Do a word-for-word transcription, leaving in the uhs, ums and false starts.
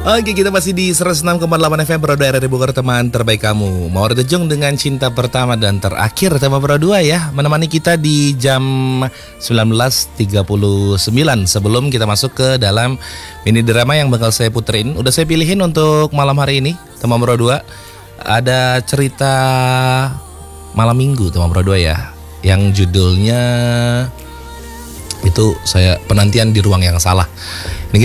Oke, kita masih di seratus enam koma delapan F M Pro dua R R I Bogor, teman terbaik kamu. Mawar The Jong dengan cinta pertama dan terakhir tema Pro dua ya, menemani kita di jam sembilan belas tiga puluh sembilan. Sebelum kita masuk ke dalam mini drama yang bakal saya puterin, udah saya pilihin untuk malam hari ini tema Pro dua. Ada cerita malam minggu tema Pro dua ya, yang judulnya itu saya penantian di ruang yang salah. Ini